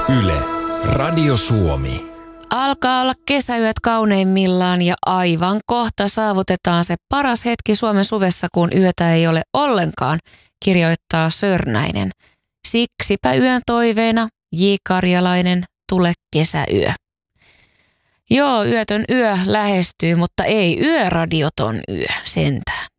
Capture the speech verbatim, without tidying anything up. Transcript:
Yle, Radio Suomi. Alkaa olla kesäyöt kauneimmillaan ja aivan kohta saavutetaan se paras hetki Suomen suvessa, kun yötä ei ole ollenkaan, kirjoittaa Sörnäinen. Siksipä yön toiveena J. Karjalainen, tule kesäyö. Joo, yötön yö lähestyy, mutta ei yöradioton yö sentään.